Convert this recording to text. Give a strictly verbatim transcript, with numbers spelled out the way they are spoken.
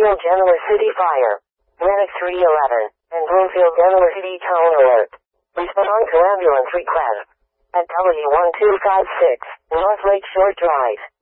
Bloomfield Genoa City Fire. Medic three eleven. And Bloomfield Genoa City Town Alert. Respond to ambulance request. At W one two five six, North Lake Shore Drive.